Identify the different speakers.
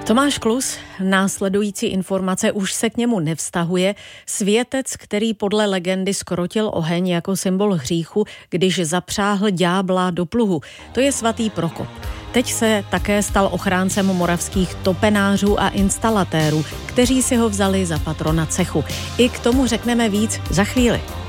Speaker 1: Tomáš Klus, následující informace už se k němu nevztahuje. Světec, který podle legendy skrotil oheň jako symbol hříchu, když zapřáhl ďábla do pluhu. To je svatý Prokop. Teď se také stal ochráncem moravských topenářů a instalatérů, kteří si ho vzali za patrona cechu. I k tomu řekneme víc za chvíli.